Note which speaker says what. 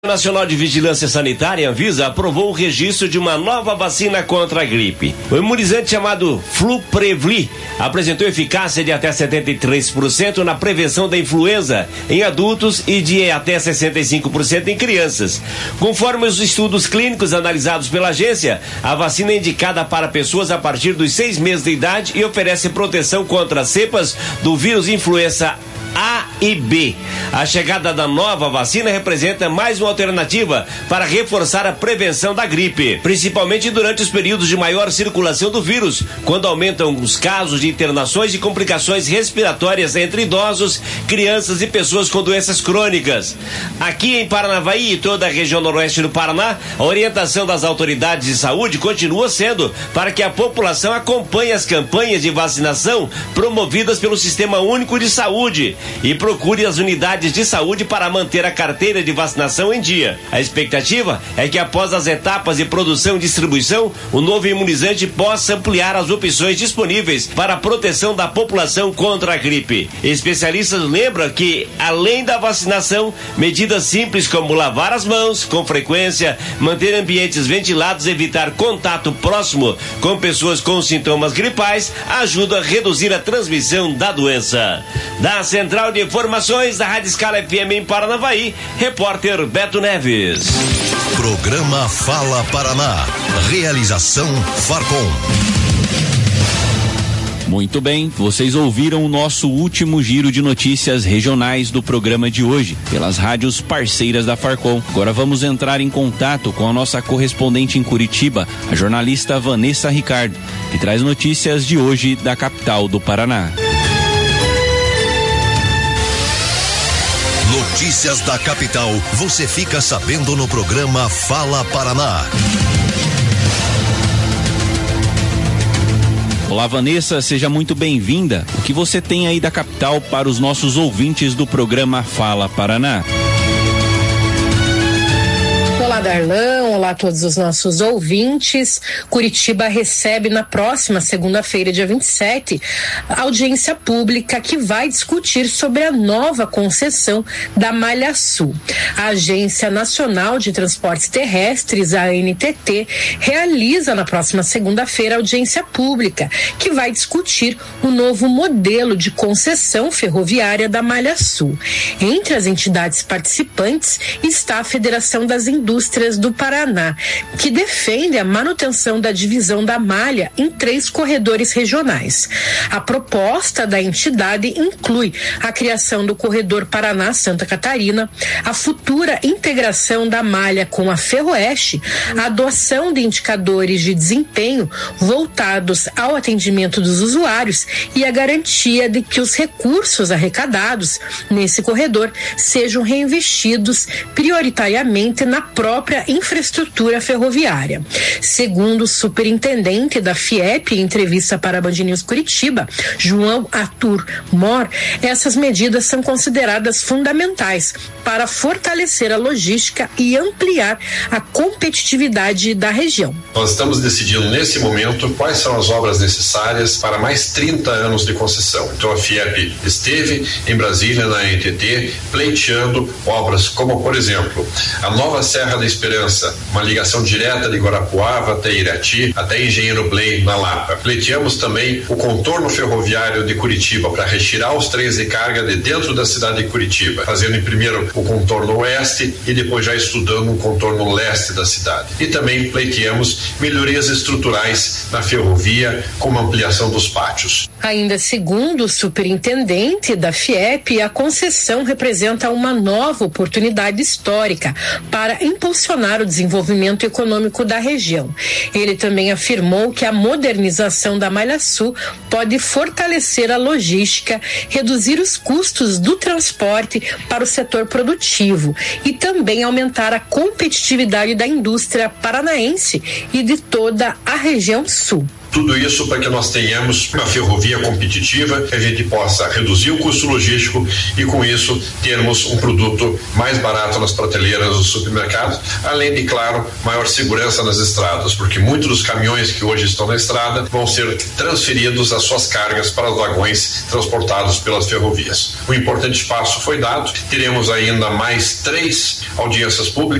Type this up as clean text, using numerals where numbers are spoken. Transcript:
Speaker 1: Nacional de Vigilância Sanitária, Anvisa, aprovou o registro de uma nova vacina contra a gripe. O imunizante chamado Fluprevli apresentou eficácia de até 73% na prevenção da influenza em adultos e de até 65% em crianças. Conforme os estudos clínicos analisados pela agência, a vacina é indicada para pessoas a partir dos 6 meses de idade e oferece proteção contra cepas do vírus influenza A e B. A chegada da nova vacina representa mais uma alternativa para reforçar a prevenção da gripe, principalmente durante os períodos de maior circulação do vírus, quando aumentam os casos de internações e complicações respiratórias entre idosos, crianças e pessoas com doenças crônicas. Aqui em Paranavaí e toda a região noroeste do Paraná, a orientação das autoridades de saúde continua sendo para que a população acompanhe as campanhas de vacinação promovidas pelo Sistema Único de Saúde e procure as unidades de saúde para manter a carteira de vacinação em dia. A expectativa é que após as etapas de produção e distribuição, o novo imunizante possa ampliar as opções disponíveis para a proteção da população contra a gripe. Especialistas lembram que, além da vacinação, medidas simples como lavar as mãos com frequência, manter ambientes ventilados e evitar contato próximo com pessoas com sintomas gripais ajudam a reduzir a transmissão da doença. Da Central de Informações da Rádio Escala FM em Paranavaí, repórter Beto Neves.
Speaker 2: Programa Fala Paraná. Realização Farcom.
Speaker 3: Muito bem, vocês ouviram o nosso último giro de notícias regionais do programa de hoje, pelas rádios parceiras da Farcom. Agora vamos entrar em contato com a nossa correspondente em Curitiba, a jornalista Vanessa Ricardo, que traz notícias de hoje da capital do Paraná.
Speaker 2: Notícias da capital, você fica sabendo no programa Fala Paraná.
Speaker 3: Olá, Vanessa, seja muito bem-vinda. O que você tem aí da capital para os nossos ouvintes do programa Fala Paraná?
Speaker 4: Olá, Darlan, olá a todos os nossos ouvintes. Curitiba recebe na próxima segunda-feira, dia 27, a audiência pública que vai discutir sobre a nova concessão da Malha Sul. A Agência Nacional de Transportes Terrestres, a ANTT, realiza na próxima segunda-feira a audiência pública que vai discutir o novo modelo de concessão ferroviária da Malha Sul. Entre as entidades participantes está a Federação das Indústrias do Paraná, que defende a manutenção da divisão da malha em 3 corredores regionais. A proposta da entidade inclui a criação do corredor Paraná-Santa Catarina, a futura integração da malha com a Ferroeste, a adoção de indicadores de desempenho voltados ao atendimento dos usuários e a garantia de que os recursos arrecadados nesse corredor sejam reinvestidos prioritariamente na própria infraestrutura ferroviária. Segundo o superintendente da FIEP, em entrevista para a Band News Curitiba, João Arthur Mor, essas medidas são consideradas fundamentais para fortalecer a logística e ampliar a competitividade da região.
Speaker 5: Nós estamos decidindo nesse momento quais são as obras necessárias para mais 30 anos de concessão. Então a FIEP esteve em Brasília, na ANTT, pleiteando obras como, por exemplo, a nova Serra da Esperança, uma ligação direta de Guarapuava até Irati, até Engenheiro Blay, na Lapa. Pleiteamos também o contorno ferroviário de Curitiba para retirar os trens de carga de dentro da cidade de Curitiba, fazendo primeiro o contorno oeste e depois já estudando o contorno leste da cidade. E também pleiteamos melhorias estruturais na ferrovia, como a ampliação dos pátios.
Speaker 4: Ainda segundo o superintendente da FIEP, a concessão representa uma nova oportunidade histórica para impulsionar o desenvolvimento econômico da região. Ele também afirmou que a modernização da Malha Sul pode fortalecer a logística, reduzir os custos do transporte para o setor produtivo e também aumentar a competitividade da indústria paranaense e de toda a região sul.
Speaker 5: Tudo isso para que nós tenhamos uma ferrovia competitiva, que a gente possa reduzir o custo logístico e com isso termos um produto mais barato nas prateleiras dos supermercados, além de, claro, maior segurança nas estradas, porque muitos dos caminhões que hoje estão na estrada vão ser transferidos as suas cargas para os vagões transportados pelas ferrovias. Um importante passo foi dado, teremos ainda mais 3 audiências públicas